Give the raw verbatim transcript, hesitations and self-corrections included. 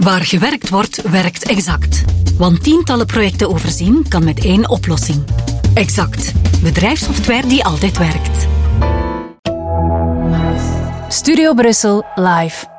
Waar gewerkt wordt, werkt Exact. Want tientallen projecten overzien kan met één oplossing. Exact. Bedrijfssoftware die altijd werkt. Studio Brussel live.